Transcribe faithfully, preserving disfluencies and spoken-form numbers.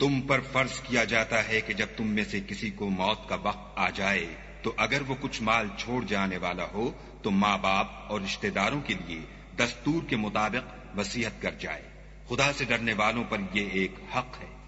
तुम पर फर्ज किया जाता है कि जब तुम में से किसी को मौत का वक्त आ जाए तो अगर वो कुछ माल छोड़ जाने वाला हो तो माँ बाप और रिश्तेदारों के लिए दस्तूर के मुताबिक वसीयत कर जाए। खुदा से डरने वालों पर ये एक हक है।